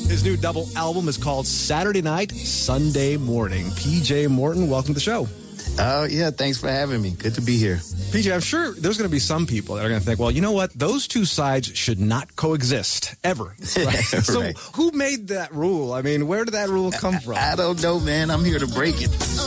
His new double album is called Saturday Night, Sunday Morning. PJ Morton, welcome to the show. Oh, yeah. Thanks for having me. Good to be here. PJ, I'm sure there's going to be some people that are going to think, well, you know what? Those two sides should not coexist ever. Right? So Right. who made that rule? I mean, where did that rule come from? I don't know, man. I'm here to break it.